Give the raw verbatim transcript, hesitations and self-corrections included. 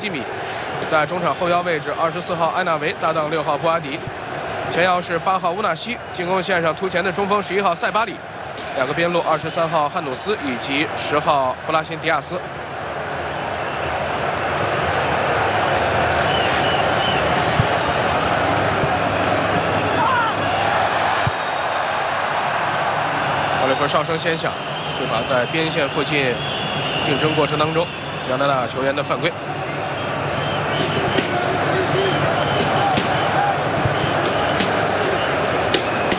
基米。在中场后腰位置，二十四号埃纳维搭档六号布阿迪。前腰是八号乌纳西，进攻线上突前的中锋十一号塞巴里。两个边路二十三号汉努斯以及十号布拉辛迪亚斯。奥利弗哨声先响，执法在边线附近竞争过程当中，加拿大球员的犯规。